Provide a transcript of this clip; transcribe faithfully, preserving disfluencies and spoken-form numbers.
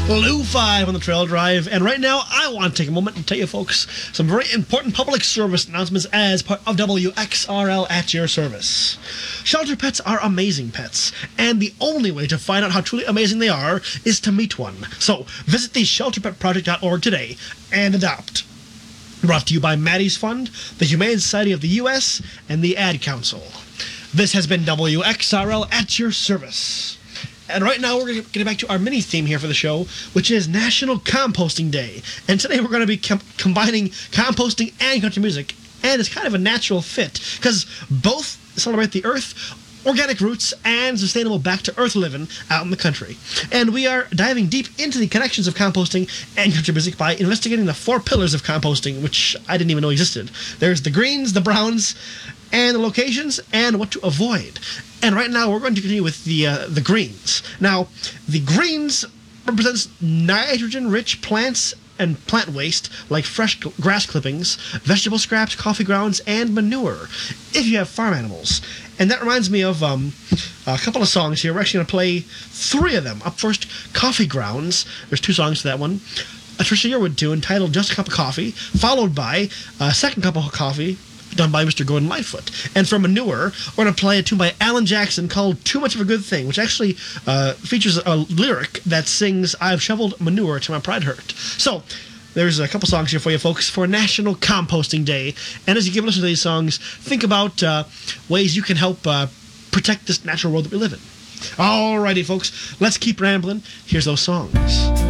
Lou five on the Trail Drive, and right now I want to take a moment and tell you folks some very important public service announcements as part of W X R L at your service. Shelter pets are amazing pets, and the only way to find out how truly amazing they are is to meet one. So visit the shelter pet project dot org today and adopt. Brought to you by Maddie's Fund, the Humane Society of the U S, and the Ad Council. This has been W X R L at your service. And right now we're going to get back to our mini theme here for the show, which is National Composting Day. And today we're going to be com- combining composting and country music. And it's kind of a natural fit, because both celebrate the earth, organic roots, and sustainable back-to-earth living out in the country. And we are diving deep into the connections of composting and country music by investigating the four pillars of composting, which I didn't even know existed. There's the greens, the browns, and the locations, and what to avoid. And right now we're going to continue with the uh, the greens. Now, the greens represents nitrogen-rich plants and plant waste like fresh grass clippings, vegetable scraps, coffee grounds, and manure if you have farm animals. And that reminds me of um, a couple of songs here. We're actually going to play three of them. Up first, Coffee Grounds. There's two songs to that one. A Trisha Yearwood tune entitled Just a Cup of Coffee, followed by a second cup of coffee done by Mister Gordon Lightfoot. And for Manure, we're going to play a tune by Alan Jackson called Too Much of a Good Thing, which actually uh, features a lyric that sings, I've shoveled manure till my pride hurt. So, there's a couple songs here for you folks for National Composting Day. And as you give a listen to these songs, think about uh, ways you can help uh, protect this natural world that we live in. Alrighty folks, let's keep rambling. Here's those songs.